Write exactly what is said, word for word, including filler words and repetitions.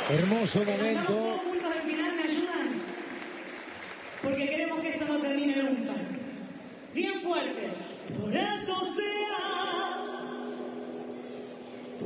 Hermoso Estamos momento. todos juntos al final, ¿me ayudan? Porque queremos que esto no termine nunca. Bien fuerte. Por eso